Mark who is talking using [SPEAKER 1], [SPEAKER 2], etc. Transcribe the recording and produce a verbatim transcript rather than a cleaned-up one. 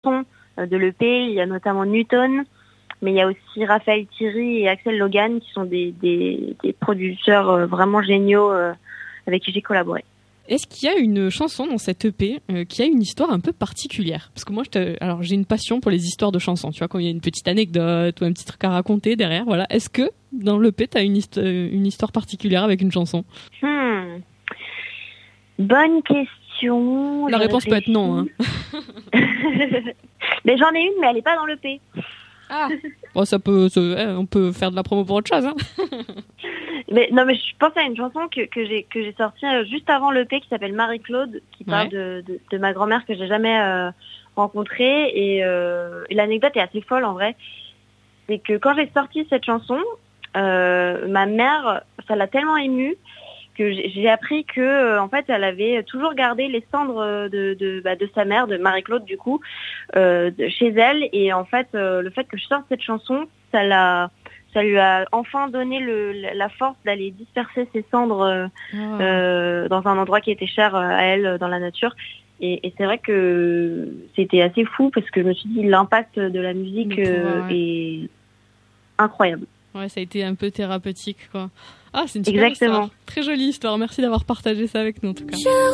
[SPEAKER 1] de l'E P. Il y a notamment Newton, mais il y a aussi Raphaël Thierry et Axel Logan qui sont des, des, des producteurs vraiment géniaux avec qui j'ai collaboré.
[SPEAKER 2] Est-ce qu'il y a une chanson dans cette E P euh, qui a une histoire un peu particulière ? Parce que moi, je te... alors j'ai une passion pour les histoires de chansons. Tu vois, quand il y a une petite anecdote ou un petit truc à raconter derrière, voilà. Est-ce que dans l'E P, tu as une, hist- une histoire particulière avec une chanson ?
[SPEAKER 1] hmm. Bonne question.
[SPEAKER 2] La réponse peut être non. Hein.
[SPEAKER 1] Mais j'en ai une, mais elle n'est pas dans l'E P.
[SPEAKER 2] Ah. Bon, ça peut, ça, on peut faire de la promo pour autre chose. Hein.
[SPEAKER 1] Mais, non, mais je pense à une chanson que, que j'ai que j'ai sortie juste avant l'E P qui s'appelle Marie-Claude, qui parle ouais. de, de, de ma grand-mère que j'ai jamais euh, rencontrée. Et, euh, et l'anecdote est assez folle en vrai. C'est que quand j'ai sorti cette chanson, euh, ma mère, ça l'a tellement émue que j'ai, j'ai appris que euh, en fait, elle avait toujours gardé les cendres de de, bah, de sa mère, de Marie-Claude du coup, euh, de, chez elle. Et en fait, euh, le fait que je sorte cette chanson, ça l'a Ça lui a enfin donné le, la force d'aller disperser ses cendres euh, oh. euh, dans un endroit qui était cher à elle, dans la nature. Et, et c'est vrai que c'était assez fou parce que je me suis dit l'impact de la musique euh, ouais. est incroyable.
[SPEAKER 2] Ouais, ça a été un peu thérapeutique, quoi. Ah, c'est une super
[SPEAKER 1] Exactement.
[SPEAKER 2] Histoire. Très jolie histoire. Merci d'avoir partagé ça avec nous, en tout cas. Je